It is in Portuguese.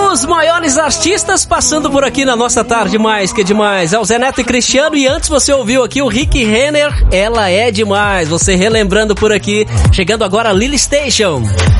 Os maiores artistas passando por aqui na nossa tarde mais que demais. É o Zé Neto e Cristiano, e antes você ouviu aqui o Rick Renner, Ela é Demais. Você relembrando por aqui, chegando agora a Lily Station.